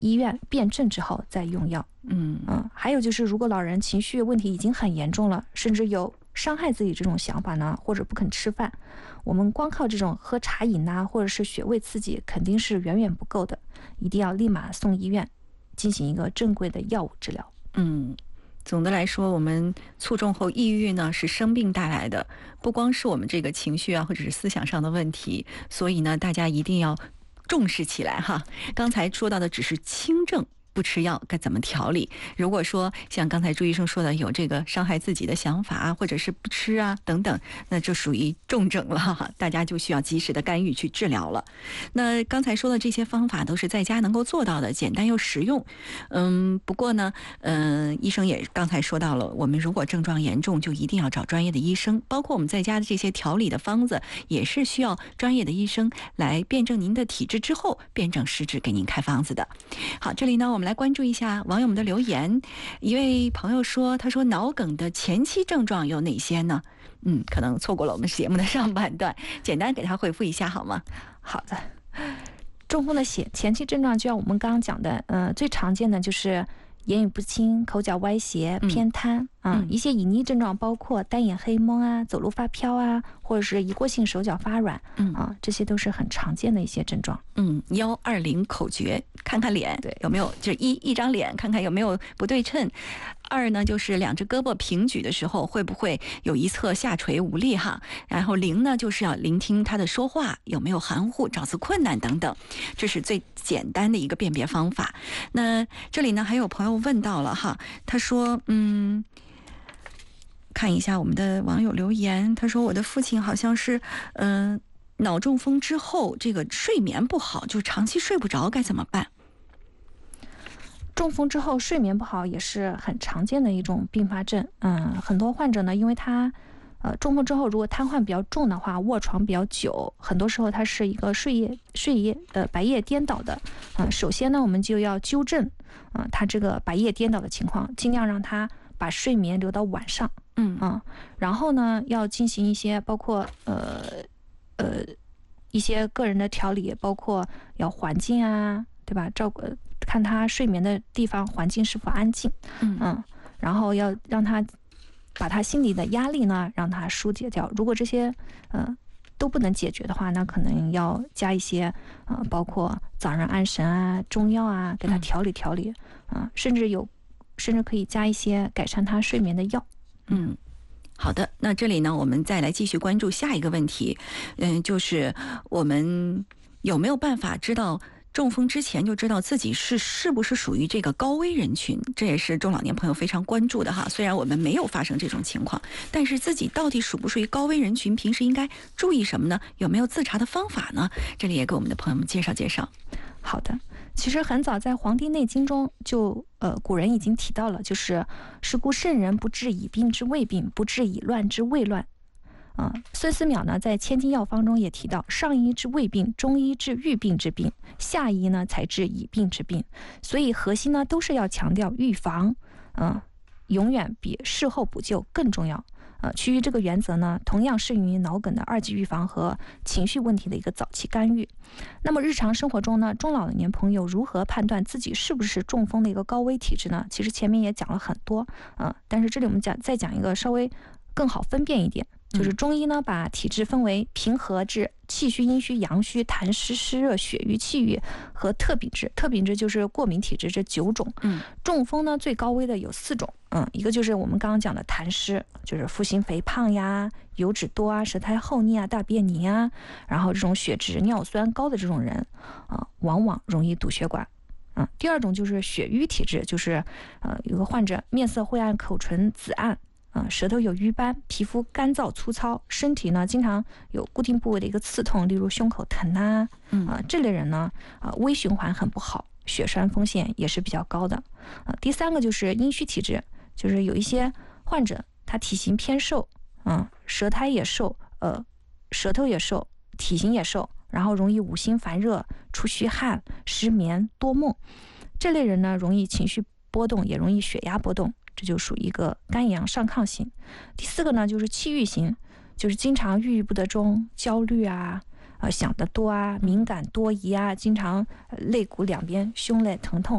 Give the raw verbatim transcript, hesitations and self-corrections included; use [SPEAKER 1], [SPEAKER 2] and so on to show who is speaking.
[SPEAKER 1] 医院辩证之后再用药。
[SPEAKER 2] 嗯
[SPEAKER 1] 嗯，还有就是如果老人情绪问题已经很严重了，甚至有伤害自己这种想法呢，或者不肯吃饭，我们光靠这种喝茶饮啊，或者是穴位刺激肯定是远远不够的，一定要立马送医院进行一个正规的药物治疗。
[SPEAKER 2] 嗯，总的来说，我们卒中后抑郁呢是生病带来的，不光是我们这个情绪啊或者是思想上的问题，所以呢大家一定要重视起来哈。刚才说到的只是轻症，不吃药该怎么调理？如果说像刚才朱医生说的有这个伤害自己的想法啊，或者是不吃啊等等，那就属于重症了哈，大家就需要及时的干预去治疗了。那刚才说的这些方法都是在家能够做到的，简单又实用。嗯，不过呢，嗯、呃，医生也刚才说到了，我们如果症状严重，就一定要找专业的医生，包括我们在家的这些调理的方子，也是需要专业的医生来辩证您的体质之后，辩证施治给您开方子的。好，这里呢，我们来关注一下网友们的留言。一位朋友说，他说脑梗的前期症状有哪些呢？嗯，可能错过了我们节目的上半段，简单给他回复一下好吗？
[SPEAKER 1] 好的，中风的前前期症状，就像我们刚刚讲的，呃，最常见的就是言语不清、口角歪斜、偏瘫啊、嗯，一些隐匿症状包括单眼黑蒙啊、走路发飘啊，或者是一过性手脚发软，嗯啊，这些都是很常见的一些症状。
[SPEAKER 2] 嗯，幺二零口诀，看看脸，
[SPEAKER 1] 对，
[SPEAKER 2] 有没有就一一张脸，看看有没有不对称。二呢，就是两只胳膊平举的时候，会不会有一侧下垂无力哈？然后零呢，就是要聆听他的说话有没有含糊、找词困难等等，这是最简单的一个辨别方法。那这里呢，还有朋友问到了哈，他说，嗯。看一下我们的网友留言，他说我的父亲好像是，嗯、呃，脑中风之后这个睡眠不好，就长期睡不着，该怎么办？
[SPEAKER 1] 中风之后睡眠不好也是很常见的一种并发症。嗯，很多患者呢，因为他呃中风之后如果瘫痪比较重的话，卧床比较久，很多时候他是一个睡夜睡夜呃白夜颠倒的。嗯、呃，首先呢，我们就要纠正嗯、呃、他这个白夜颠倒的情况，尽量让他把睡眠留到晚上。
[SPEAKER 2] 嗯
[SPEAKER 1] 啊，然后呢，要进行一些包括呃呃一些个人的调理，包括要环境啊，对吧？照顾看他睡眠的地方环境是否安静，
[SPEAKER 2] 嗯
[SPEAKER 1] 嗯，然后要让他把他心里的压力呢，让他疏解掉。如果这些呃都不能解决的话，那可能要加一些呃，包括早上安神啊、中药啊，给他调理调理啊、呃，甚至有甚至可以加一些改善他睡眠的药。
[SPEAKER 2] 嗯，好的，那这里呢，我们再来继续关注下一个问题，嗯，就是我们有没有办法知道中风之前就知道自己是是不是属于这个高危人群？这也是中老年朋友非常关注的哈。虽然我们没有发生这种情况，但是自己到底属不属于高危人群？平时应该注意什么呢？有没有自查的方法呢？这里也给我们的朋友们介绍介绍。
[SPEAKER 1] 好的，其实很早在《黄帝内经》中就呃古人已经提到了，就是是故圣人不治已病之未病，不治已乱之未乱。啊、呃，孙思邈呢在《千金药方》中也提到，上医治未病，中医治预病之病，下医呢才治已病之病。所以核心呢都是要强调预防，嗯、呃，永远比事后补救更重要。呃，趋于这个原则呢，同样适用于脑梗的二级预防和情绪问题的一个早期干预。那么日常生活中呢，中老年朋友如何判断自己是不是中风的一个高危体质呢？其实前面也讲了很多，呃，但是这里我们讲再讲一个稍微更好分辨一点。就是中医呢，把体质分为平和质、气虚、阴虚、阳虚、痰湿、湿热、血瘀、气郁和特禀质。特禀质就是过敏体质，这九种。
[SPEAKER 2] 嗯，
[SPEAKER 1] 中风呢最高危的有四种。嗯，一个就是我们刚刚讲的痰湿，就是腹型肥胖呀、油脂多啊、舌苔厚腻啊、大便泥啊，然后这种血脂、尿酸高的这种人啊、呃，往往容易堵血管。嗯，第二种就是血瘀体质，就是呃有个患者面色灰暗、口唇紫暗。啊、呃，舌头有瘀斑，皮肤干燥粗糙，身体呢经常有固定部位的一个刺痛，例如胸口疼啊，
[SPEAKER 2] 嗯
[SPEAKER 1] 啊、呃，这类人呢，啊、呃，微循环很不好，血栓风险也是比较高的。啊、呃，第三个就是阴虚体质，就是有一些患者他体型偏瘦，嗯、呃，舌苔也瘦，呃，舌头也瘦，体型也瘦，然后容易五心烦热、出虚汗、失眠、多梦，这类人呢容易情绪波动，也容易血压波动。这就属于一个肝阳上亢型。第四个呢，就是气郁型，就是经常郁郁不得终，焦虑啊，呃，想得多啊，敏感多疑啊，经常肋骨两边胸肋疼痛